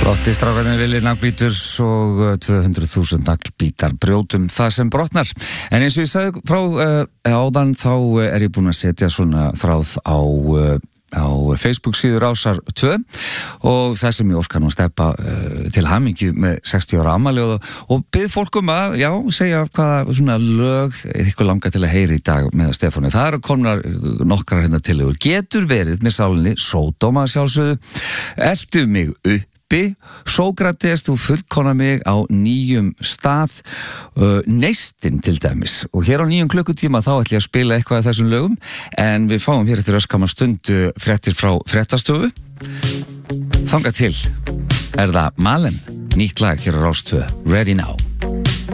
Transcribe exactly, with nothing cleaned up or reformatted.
Flotti strákarnir Willi Naglbítur og tvö hundruð þúsund naglbítar brjótum það sem brotnar. En eins og ég sagði frá uh, áðan þá er ég búinn að setja svona þráð á uh, á Facebook síður Rásar tvö og það sem ég óska nú steppa uh, til hamingju með sextíu ára afmæli og, og bið fólk um að, já, segja hvaða svona lög ykkur langar til að heyra í dag með Stefáni. Það eru komnar nokkrar hérna tillögur. Getur verið með sálinni Sódóma sjálfsögðu, eltu mig upp Sókrates, þú fullkona mig á nýjum stað, uh, neistinn til dæmis, og hér á nýjum klukkutíma þá ætla ég að spila eitthvað af þessum lögum, en við fáum hér eftir öskama stundu fréttir frá fréttastofu. Þangað til er það Malen, nýtt lag hér á Rás tvö, Ready Now.